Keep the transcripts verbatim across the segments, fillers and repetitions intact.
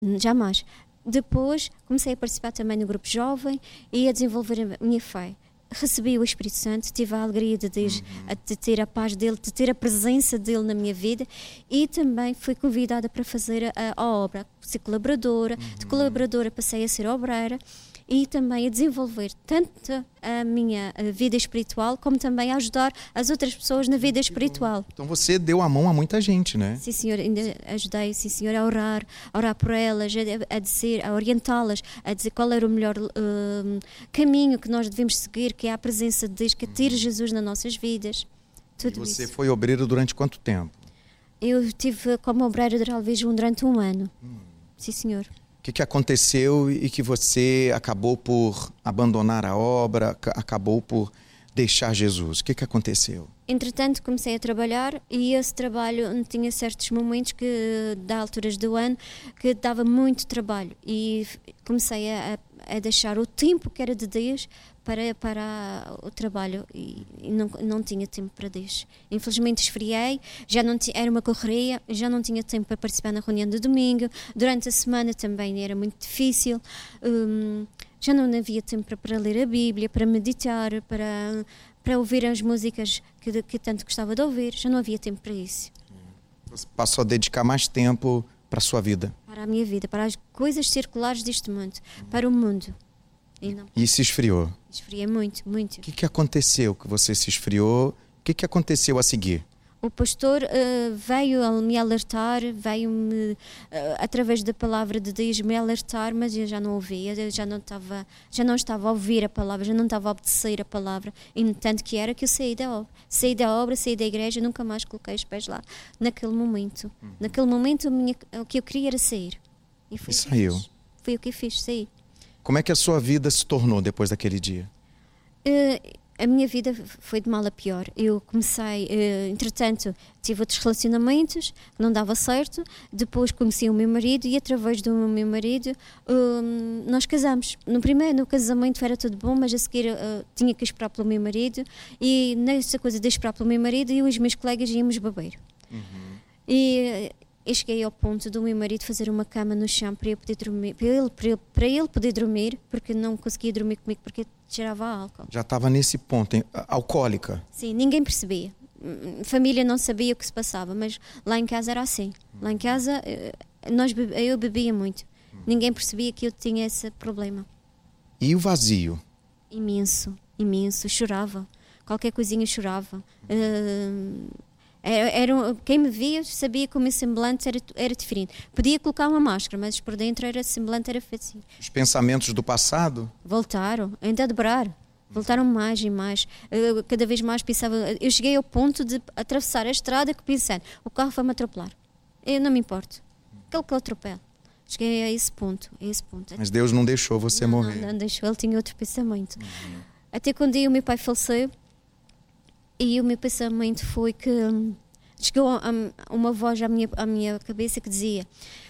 Jamais. Depois comecei a participar também no grupo jovem e a desenvolver a minha fé. Recebi o Espírito Santo, tive a alegria de, Deus, uhum. de ter a paz dele, de ter a presença dele na minha vida, e também fui convidada para fazer a, a obra, ser colaboradora, uhum. de colaboradora passei a ser obreira e também a desenvolver tanto a minha vida espiritual como também a ajudar as outras pessoas na vida espiritual. Então você deu a mão a muita gente, né? Sim, senhor, ainda ajudei, sim, senhor, a orar, a orar por elas, a, a dizer, a orientá-las, a dizer qual era o melhor uh, caminho que nós devemos seguir, que é a presença de Deus, que é ter Jesus nas nossas vidas. Tudo e você isso. foi obreira durante quanto tempo? Eu tive como obreira durante um ano. Hum. Sim, senhor. O que, que aconteceu e que você acabou por abandonar a obra, acabou por deixar Jesus? O que, que aconteceu? Entretanto, comecei a trabalhar e esse trabalho tinha certos momentos que, da alturas do ano, que dava muito trabalho e comecei a, a deixar o tempo que era de Deus para, para o trabalho e, e não, não tinha tempo para Deus. Infelizmente esfriei, já não tinha, era uma correria, já não tinha tempo para participar na reunião de domingo, durante a semana também era muito difícil, hum, já não havia tempo para, para ler a Bíblia, para meditar, para, para ouvir as músicas que, que tanto gostava de ouvir, já não havia tempo para isso. Você passou a dedicar mais tempo para a sua vida? Para a minha vida, para as coisas circulares deste mundo, para o mundo. E, não. e se esfriou? Esfriei muito, muito. O que, que aconteceu que você se esfriou? O que, que aconteceu a seguir? O pastor uh, veio me alertar, veio-me, uh, através da palavra de Deus, me alertar, mas eu já não ouvia, eu já não estava, já não estava a ouvir a palavra, já não estava a obedecer a palavra. E tanto que era que eu saí da obra. Saí da obra, saí da igreja, nunca mais coloquei os pés lá. Naquele momento. Uhum. Naquele momento, a minha, o que eu queria era sair. E, foi e saiu. Fiz. Foi o que eu fiz, saí. Como é que a sua vida se tornou depois daquele dia? Uh, a minha vida foi de mal a pior. Eu comecei, uh, entretanto, tive outros relacionamentos que não dava certo. Depois conheci o meu marido e através do meu marido uh, nós casamos. No primeiro, no casamento era tudo bom, mas a seguir uh, tinha que esperar pelo meu marido. E nessa coisa de esperar pelo meu marido, eu e os meus colegas íamos beber. Uhum. E eu cheguei ao ponto do meu marido fazer uma cama no chão para eu poder dormir, para ele, para ele, para ele poder dormir, porque não conseguia dormir comigo porque cheirava a álcool. Já estava nesse ponto, hein? Alcoólica? Sim, ninguém percebia. A família não sabia o que se passava, mas lá em casa era assim. Lá em casa nós, eu bebia muito. Ninguém percebia que eu tinha esse problema. E o vazio? Imenso, imenso. Chorava. Qualquer coisinha chorava. Uh, Era, era, quem me via sabia que o meu semblante era, era diferente. Podia colocar uma máscara, mas por dentro era semblante era feito assim. Os pensamentos do passado? Voltaram, ainda a dobrar. Voltaram mais e mais. Eu, cada vez mais pensava. Eu cheguei ao ponto de atravessar a estrada que pensando, o carro vai me atropelar. Eu não me importo. Aquele que eu atropelo. Cheguei a esse ponto, a esse ponto. Mas Deus não deixou você não, morrer. Não, não deixou, ele tinha outro pensamento. Uhum. Até que um dia o meu pai faleceu. E o meu pensamento foi que chegou a, a uma voz à minha, à minha cabeça que dizia: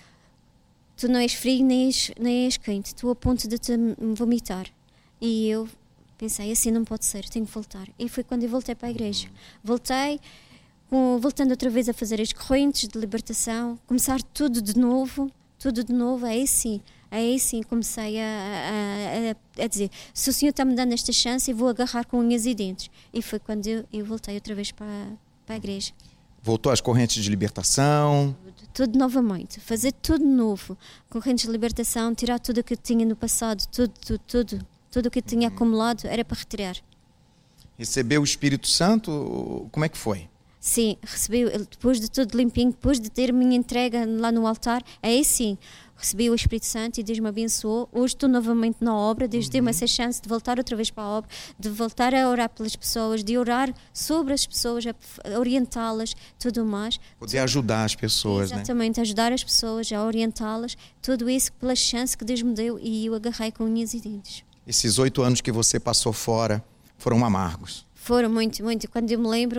tu não és frio nem és, nem és quente, tu a ponto de te vomitar. E eu pensei, assim não pode ser, tenho que voltar. E foi quando eu voltei para a igreja. Voltei, com, voltando outra vez a fazer as correntes de libertação, começar tudo de novo, tudo de novo, aí sim. Aí sim comecei a, a, a, a dizer, se o Senhor está-me dando esta chance, eu vou agarrar com unhas e dentes. E foi quando eu, eu voltei outra vez para, para a igreja. Voltou às correntes de libertação? Tudo, tudo novamente, fazer tudo novo. Correntes de libertação, tirar tudo o que tinha no passado, tudo, tudo, tudo. Tudo o que tinha uhum. acumulado era para retirar. Recebeu o Espírito Santo? Como é que foi? Sim, recebi, depois de tudo limpinho, depois de ter minha entrega lá no altar, aí sim, recebi o Espírito Santo e Deus me abençoou. Hoje estou novamente na obra, Deus uhum. deu-me essa chance de voltar outra vez para a obra, de voltar a orar pelas pessoas, de orar sobre as pessoas, a orientá-las, tudo mais. Poder ajudar as pessoas, Exatamente, né? ajudar as pessoas, a orientá-las, tudo isso pela chance que Deus me deu e eu agarrei com unhas e dentes. Esses oito anos que você passou fora foram amargos? Foram muito, muito. Quando eu me lembro,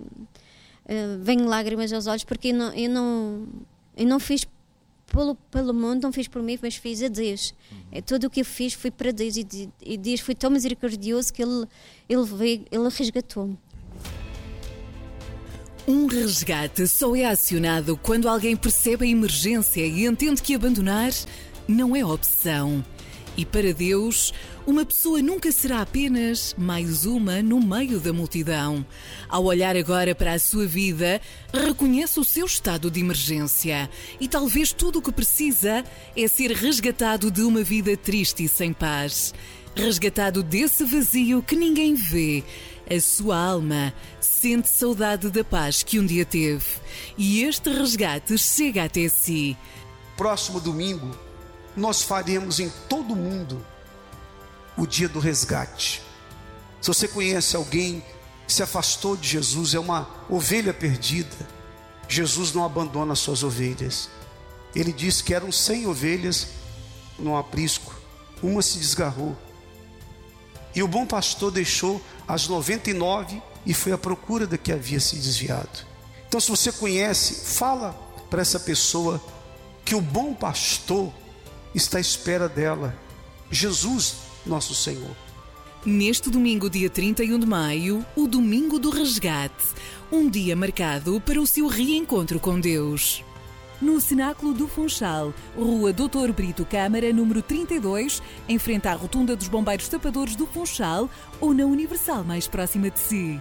uh, vem lágrimas aos olhos, porque eu não, eu não, eu não fiz pelo, pelo mundo, não fiz por mim, mas fiz a Deus. Uhum. Tudo o que eu fiz foi para Deus e, e Deus foi tão misericordioso que Ele, ele, veio, ele resgatou-me. Um resgate só é acionado quando alguém percebe a emergência e entende que abandonar não é opção. E para Deus, uma pessoa nunca será apenas mais uma no meio da multidão. Ao olhar agora para a sua vida, reconhece o seu estado de emergência. E talvez tudo o que precisa é ser resgatado de uma vida triste e sem paz. Resgatado desse vazio que ninguém vê. A sua alma sente saudade da paz que um dia teve. E este resgate chega até si. Próximo domingo, nós faremos em todo o mundo o dia do resgate. Se você conhece alguém que se afastou de Jesus, é uma ovelha perdida, Jesus não abandona as suas ovelhas. Ele disse que eram cem ovelhas no aprisco, uma se desgarrou. E o bom pastor deixou as noventa e nove e foi à procura da que havia se desviado. Então, se você conhece, fala para essa pessoa que o bom pastor está à espera dela, Jesus, nosso Senhor. Neste domingo, dia trinta e um de maio, o Domingo do Resgate, um dia marcado para o seu reencontro com Deus. No Cenáculo do Funchal, Rua doutor Brito Câmara, número trinta e dois, em frente à Rotunda dos Bombeiros Tapadores do Funchal, ou na Universal mais próxima de si.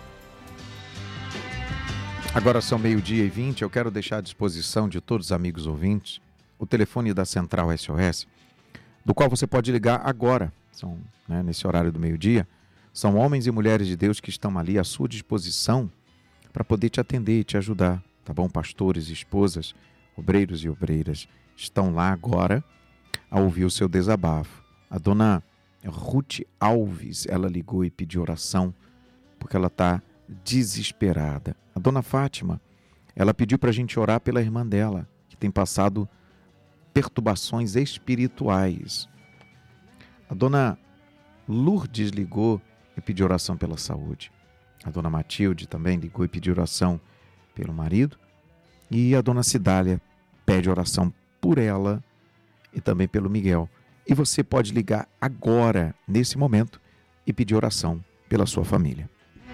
Agora são meio-dia e vinte, eu quero deixar à disposição de todos os amigos ouvintes o telefone da Central S O S, do qual você pode ligar agora, são, né, nesse horário do meio-dia. São homens e mulheres de Deus que estão ali à sua disposição para poder te atender e te ajudar, tá bom? Pastores e esposas, obreiros e obreiras, estão lá agora a ouvir o seu desabafo. A dona Ruth Alves, ela ligou e pediu oração porque ela está desesperada. A dona Fátima, ela pediu para a gente orar pela irmã dela, que tem passado perturbações espirituais. A dona Lourdes ligou e pediu oração pela saúde. A dona Matilde também ligou e pediu oração pelo marido. E a dona Cidália pede oração por ela e também pelo Miguel. E você pode ligar agora, nesse momento, e pedir oração pela sua família.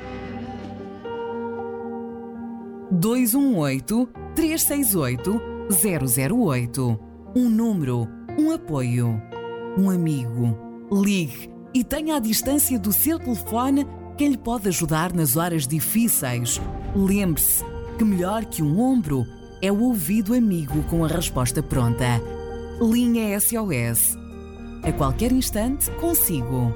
dois um oito, três seis oito, zero zero oito. Um número, um apoio, um amigo. Ligue e tenha à distância do seu telefone quem lhe pode ajudar nas horas difíceis. Lembre-se que melhor que um ombro é o ouvido amigo com a resposta pronta. Linha S O S. A qualquer instante consigo.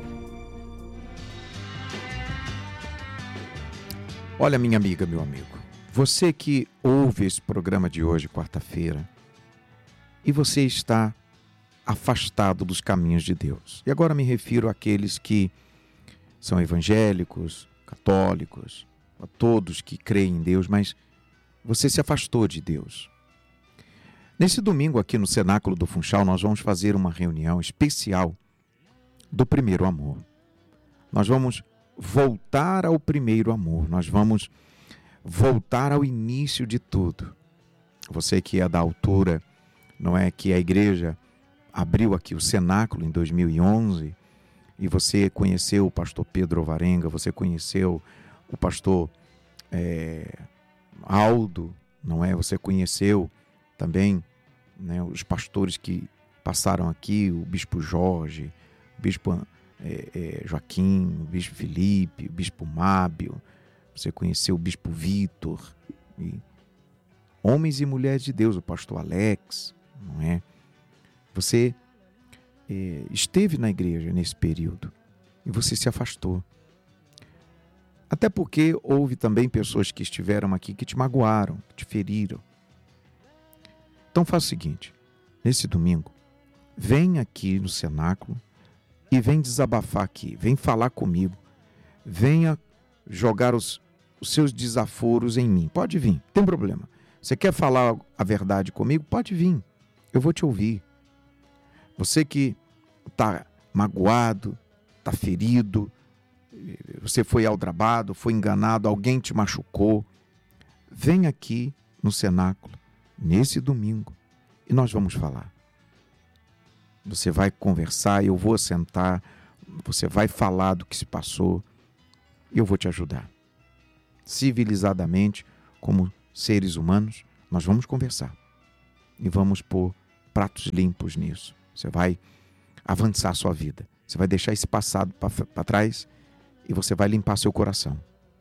Olha, minha amiga, meu amigo, você que ouve esse programa de hoje, quarta-feira, e você está afastado dos caminhos de Deus. E agora me refiro àqueles que são evangélicos, católicos, a todos que creem em Deus, mas você se afastou de Deus. Nesse domingo aqui no Cenáculo do Funchal, nós vamos fazer uma reunião especial do primeiro amor. Nós vamos voltar ao primeiro amor, nós vamos voltar ao início de tudo. Você que é da altura, não é que a igreja abriu aqui o Cenáculo em dois mil e onze e você conheceu o pastor Pedro Alvarenga, você conheceu o pastor é, Aldo, não é? Você conheceu também, né, os pastores que passaram aqui, o bispo Jorge, o bispo é, é, Joaquim, o bispo Felipe, o bispo Mábio, você conheceu o bispo Vitor, e homens e mulheres de Deus, o pastor Alex, não é? Você é, esteve na igreja nesse período e você se afastou. Até porque houve também pessoas que estiveram aqui que te magoaram, que te feriram. Então faça o seguinte, nesse domingo, vem aqui no Cenáculo e vem desabafar aqui, vem falar comigo, venha jogar os, os seus desaforos em mim. Pode vir, não tem problema. Você quer falar a verdade comigo? Pode vir, eu vou te ouvir. Você que está magoado, está ferido, você foi aldrabado, foi enganado, alguém te machucou, vem aqui no Cenáculo, nesse domingo, e nós vamos falar. Você vai conversar, eu vou sentar, você vai falar do que se passou, e eu vou te ajudar. civilizadamente, como seres humanos, nós vamos conversar. E vamos pôr pratos limpos nisso. Você vai avançar a sua vida. Você vai deixar esse passado para trás e você vai limpar seu coração.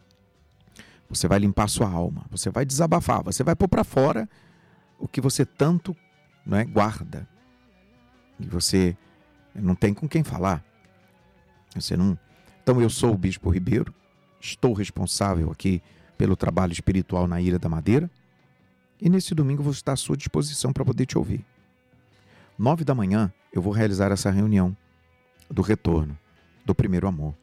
Você vai limpar sua alma. Você vai desabafar. Você vai pôr para fora o que você tanto, não é, guarda. E você não tem com quem falar. Você não... Então eu sou o Bispo Ribeiro. Estou responsável aqui pelo trabalho espiritual na Ilha da Madeira. E nesse domingo vou estar à sua disposição para poder te ouvir. Nove da manhã eu vou realizar essa reunião do retorno, do primeiro amor.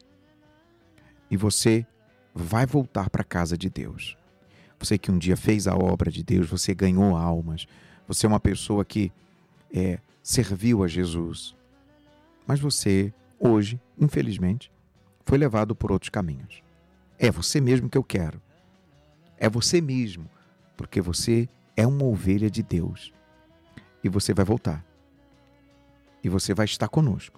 E você vai voltar para a casa de Deus. Você que um dia fez a obra de Deus, você ganhou almas. Você é uma pessoa que é, serviu a Jesus. Mas você, hoje, infelizmente, foi levado por outros caminhos. É você mesmo que eu quero. É você mesmo. Porque você é uma ovelha de Deus. E você vai voltar. E você vai estar conosco.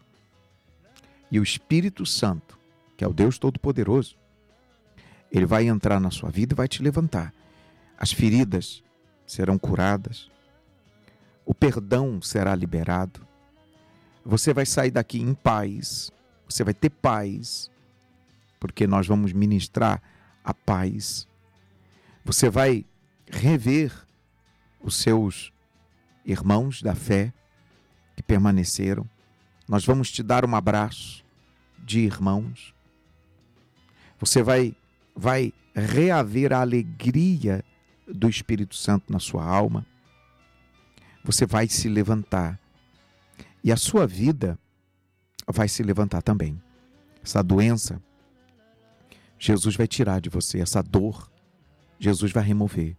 E o Espírito Santo, que é o Deus Todo-Poderoso, ele vai entrar na sua vida e vai te levantar. As feridas serão curadas. O perdão será liberado. Você vai sair daqui em paz. Você vai ter paz. Porque nós vamos ministrar a paz. Você vai rever os seus irmãos da fé que permaneceram. Nós vamos te dar um abraço de irmãos. Você vai, vai reaver a alegria do Espírito Santo na sua alma. Você vai se levantar. E a sua vida vai se levantar também. Essa doença, Jesus vai tirar de você. Essa dor, Jesus vai remover.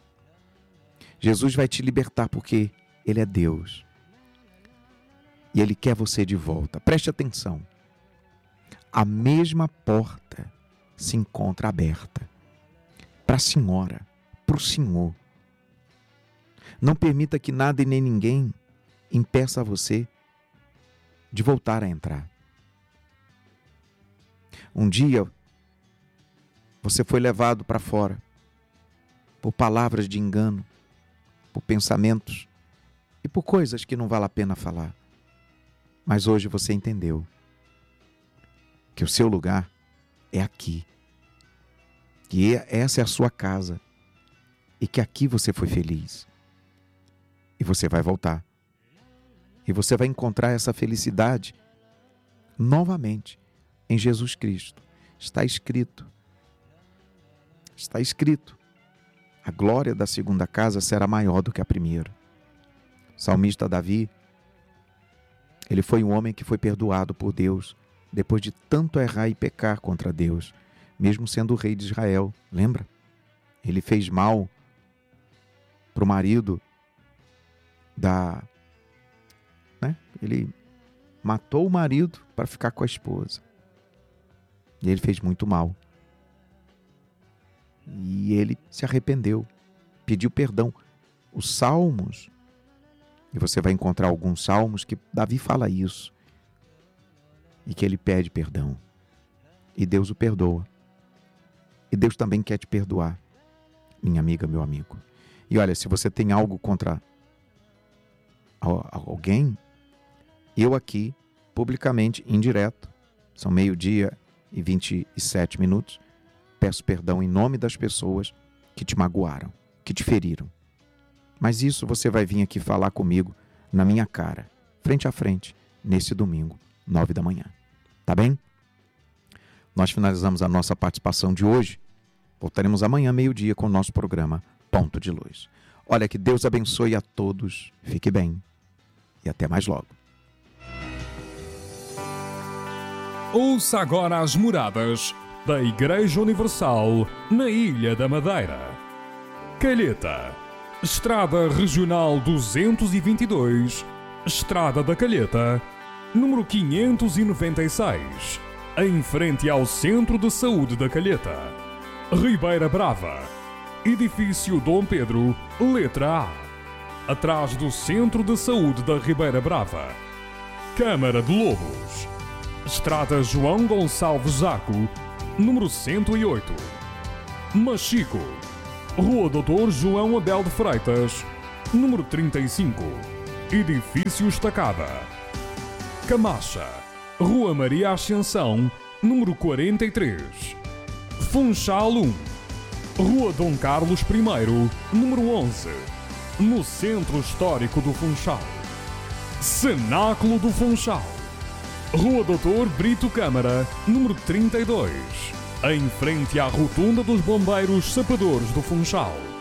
Jesus vai te libertar porque Ele é Deus. E Ele quer você de volta. Preste atenção. A mesma porta se encontra aberta para a senhora, para o senhor. Não permita que nada e nem ninguém impeça você de voltar a entrar. Um dia, você foi levado para fora por palavras de engano, por pensamentos e por coisas que não vale a pena falar. Mas hoje você entendeu que o seu lugar é aqui, que essa é a sua casa e que aqui você foi feliz. E você vai voltar. E você vai encontrar essa felicidade novamente em Jesus Cristo. Está escrito. Está escrito. A glória da segunda casa será maior do que a primeira. O salmista Davi, ele foi um homem que foi perdoado por Deus depois de tanto errar e pecar contra Deus, mesmo sendo o rei de Israel. Lembra? Ele fez mal para o marido da... Né? Ele matou o marido para ficar com a esposa. E ele fez muito mal. E ele se arrependeu, pediu perdão. Os salmos, e você vai encontrar alguns salmos que Davi fala isso, e que ele pede perdão. E Deus o perdoa. E Deus também quer te perdoar, minha amiga, meu amigo. E olha, se você tem algo contra alguém, eu aqui, publicamente, indireto, são meio-dia e vinte e sete minutos, peço perdão em nome das pessoas que te magoaram, que te feriram. Mas isso você vai vir aqui falar comigo na minha cara, frente a frente, nesse domingo, nove da manhã. Tá bem? Nós finalizamos a nossa participação de hoje. Voltaremos amanhã, meio-dia, com o nosso programa Ponto de Luz. Olha, que Deus abençoe a todos. Fique bem. E até mais logo. Ouça agora as moradas da Igreja Universal na Ilha da Madeira. Calheta, Estrada Regional duzentos e vinte e dois, Estrada da Calheta, número quinhentos e noventa e seis, em frente ao Centro de Saúde da Calheta. Ribeira Brava, Edifício Dom Pedro, letra A, atrás do Centro de Saúde da Ribeira Brava. Câmara de Lobos, Estrada João Gonçalves Zaco, número cento e oito. Machico, Rua doutor João Abel de Freitas, número trinta e cinco, Edifício Estacada. Camacha, Rua Maria Ascensão, número quarenta e três. Funchal um, Rua Dom Carlos I, número onze, no Centro Histórico do Funchal. Cenáculo do Funchal, Rua doutor Brito Câmara, número trinta e dois, em frente à Rotunda dos Bombeiros Sapadores do Funchal.